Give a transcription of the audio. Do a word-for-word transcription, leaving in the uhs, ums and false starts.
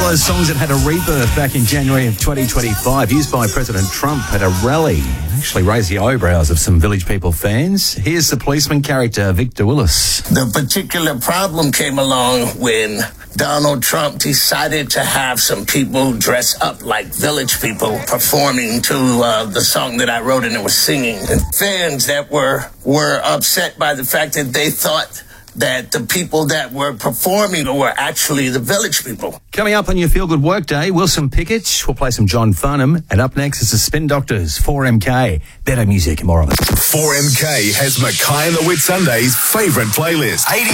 of those songs that had a rebirth back in January of twenty twenty-five, used by President Trump at a rally. Actually raised the eyebrows of some Village People fans. Here's the policeman character, Victor Willis. The particular problem came along when Donald Trump decided to have some people dress up like Village People performing to uh, the song that I wrote and was singing. And fans that were were upset by the fact that they thought that the people that were performing were actually the Village People. Coming up on your Feel Good Work Day, Wilson Pickett. We'll play some John Farnham. And up next is the Spin Doctors, four M K. Better music, more of it. four M K has Mackay and the Whitsundays' favourite playlist.